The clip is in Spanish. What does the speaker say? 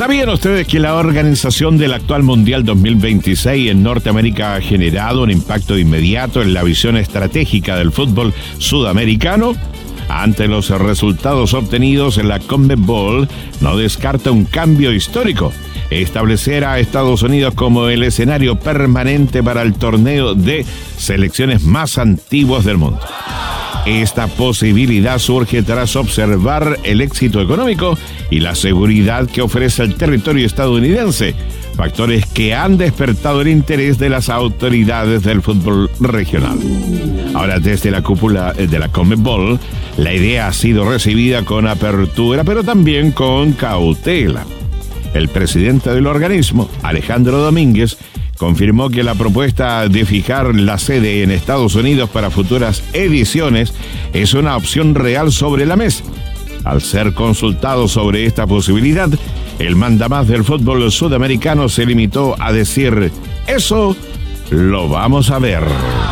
¿Sabían ustedes que la organización del actual Mundial 2026 en Norteamérica ha generado un impacto inmediato en la visión estratégica del fútbol sudamericano? Ante los resultados obtenidos en la CONMEBOL, no descarta un cambio histórico: establecer a Estados Unidos como el escenario permanente para el torneo de selecciones más antiguos del mundo. Esta posibilidad surge tras observar el éxito económico y la seguridad que ofrece el territorio estadounidense, factores que han despertado el interés de las autoridades del fútbol regional. Ahora, desde la cúpula de la CONMEBOL, la idea ha sido recibida con apertura, pero también con cautela. El presidente del organismo, Alejandro Domínguez, confirmó que la propuesta de fijar la sede en Estados Unidos para futuras ediciones es una opción real sobre la mesa. Al ser consultado sobre esta posibilidad, el mandamás del fútbol sudamericano se limitó a decir: eso lo vamos a ver.